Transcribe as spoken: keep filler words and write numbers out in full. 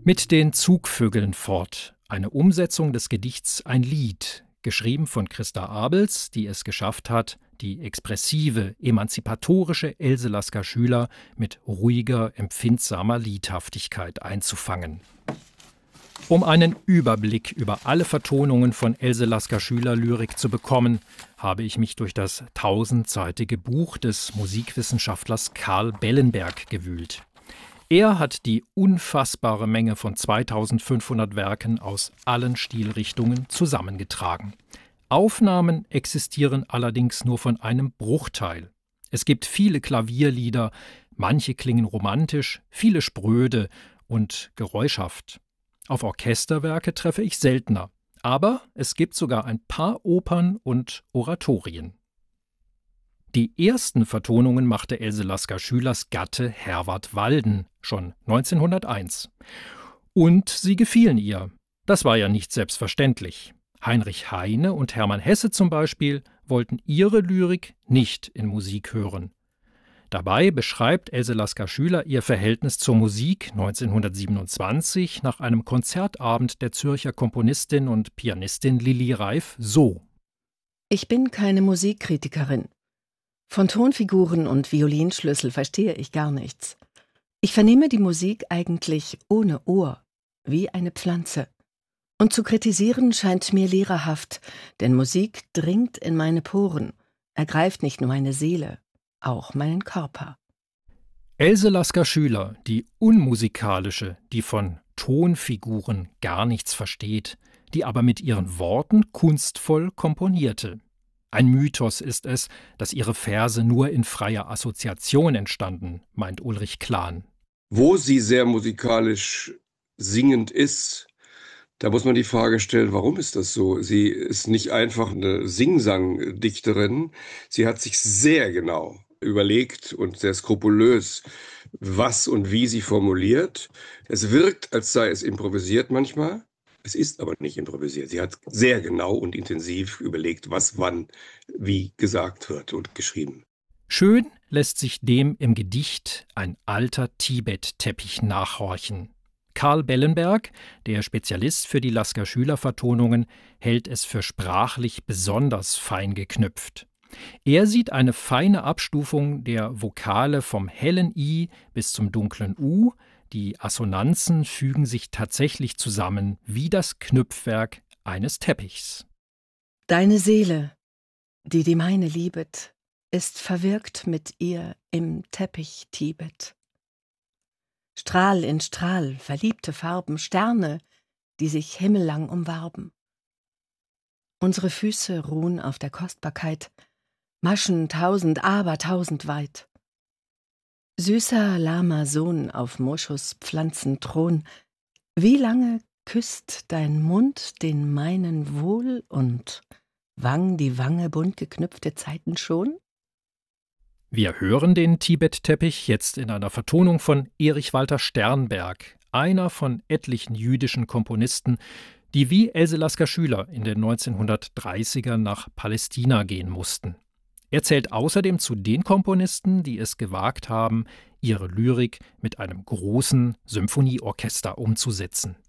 Mit den Zugvögeln fort, eine Umsetzung des Gedichts Ein Lied, geschrieben von Christa Abels, die es geschafft hat, die expressive, emanzipatorische Else Lasker-Schüler mit ruhiger, empfindsamer Liedhaftigkeit einzufangen. Um einen Überblick über alle Vertonungen von Else Lasker-Schüler Lyrik zu bekommen, habe ich mich durch das tausendseitige Buch des Musikwissenschaftlers Karl Bellenberg gewühlt. Er hat die unfassbare Menge von zweitausendfünfhundert Werken aus allen Stilrichtungen zusammengetragen. Aufnahmen existieren allerdings nur von einem Bruchteil. Es gibt viele Klavierlieder, manche klingen romantisch, viele spröde und geräuschhaft. Auf Orchesterwerke treffe ich seltener, aber es gibt sogar ein paar Opern und Oratorien. Die ersten Vertonungen machte Else Lasker-Schülers Gatte Herwart Walden schon neunzehnhunderteins. Und sie gefielen ihr. Das war ja nicht selbstverständlich. Heinrich Heine und Hermann Hesse zum Beispiel wollten ihre Lyrik nicht in Musik hören. Dabei beschreibt Else Lasker-Schüler ihr Verhältnis zur Musik neunzehnhundertsiebenundzwanzig nach einem Konzertabend der Zürcher Komponistin und Pianistin Lili Reif so: Ich bin keine Musikkritikerin. Von Tonfiguren und Violinschlüssel verstehe ich gar nichts. Ich vernehme die Musik eigentlich ohne Ohr, wie eine Pflanze. Und zu kritisieren scheint mir lehrerhaft, denn Musik dringt in meine Poren, ergreift nicht nur meine Seele, auch meinen Körper. Else Lasker-Schüler, die unmusikalische, die von Tonfiguren gar nichts versteht, die aber mit ihren Worten kunstvoll komponierte. Ein Mythos ist es, dass ihre Verse nur in freier Assoziation entstanden, meint Ulrich Klahn. Wo sie sehr musikalisch singend ist, da muss man die Frage stellen, warum ist das so? Sie ist nicht einfach eine Singsang-Dichterin. Sie hat sich sehr genau überlegt und sehr skrupulös, was und wie sie formuliert. Es wirkt, als sei es improvisiert manchmal. Es ist aber nicht improvisiert. Sie hat sehr genau und intensiv überlegt, was wann wie gesagt wird und geschrieben. Schön lässt sich dem im Gedicht ein alter Tibet-Teppich nachhorchen. Karl Bellenberg, der Spezialist für die Lasker-Schüler-Vertonungen, hält es für sprachlich besonders fein geknüpft. Er sieht eine feine Abstufung der Vokale vom hellen I bis zum dunklen U. Die Assonanzen fügen sich tatsächlich zusammen wie das Knüpfwerk eines Teppichs. Deine Seele, die die meine liebet, ist verwirkt mit ihr im Teppich Tibet. Strahl in Strahl, verliebte Farben, Sterne, die sich himmellang umwarben. Unsere Füße ruhen auf der Kostbarkeit, Maschen tausend, aber tausend weit. Süßer, lahmer Sohn auf Moschus Pflanzenthron, wie lange küsst dein Mund den meinen wohl und Wang die Wange bunt geknüpfte Zeiten schon? Wir hören den Tibet-Teppich jetzt in einer Vertonung von Erich Walter Sternberg, einer von etlichen jüdischen Komponisten, die wie Else Lasker-Schüler in den neunzehnhundertdreißigern nach Palästina gehen mussten. Er zählt außerdem zu den Komponisten, die es gewagt haben, ihre Lyrik mit einem großen Symphonieorchester umzusetzen.